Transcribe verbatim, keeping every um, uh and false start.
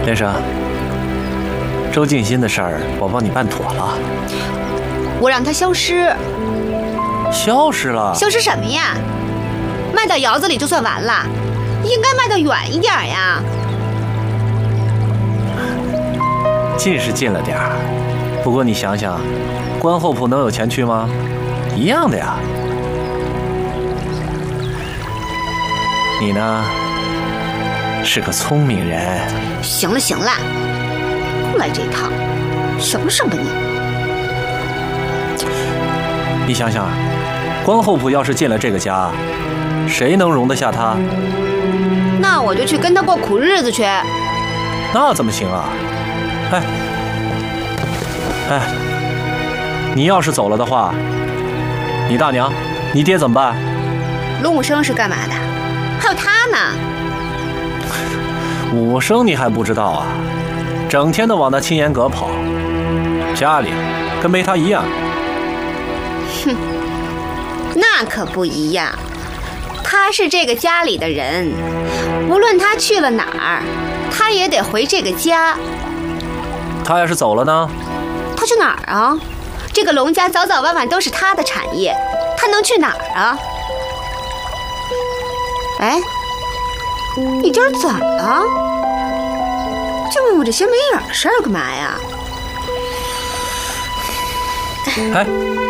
先生，周静心的事儿我帮你办妥了。 我让他消失。 消失了？ 消失什么呀？卖到窑子里就算完了，应该卖到远一点呀。 近是近了点儿，不过你想想，关后铺能有钱去吗？一样的呀。你呢，是个聪明人。 行了行了，不来这一套，什么什么你？ 你想想，关后铺要是进了这个家，谁能容得下他？ 那我就去跟他过苦日子去。 那怎么行啊？哎，哎，你要是走了的话，你大娘、你爹怎么办？ 龙武生是干嘛的？还有他呢。 武生你还不知道啊？整天的往那青岩阁跑，家里跟没他一样。 哼，那可不一样。他是这个家里的人，无论他去了哪儿，他也得回这个家。 他要是走了呢？ 他去哪儿啊？这个龙家早早晚晚都是他的产业，他能去哪儿啊？哎，你今儿怎么了？就问我这些没影的事儿干嘛呀？ 哎。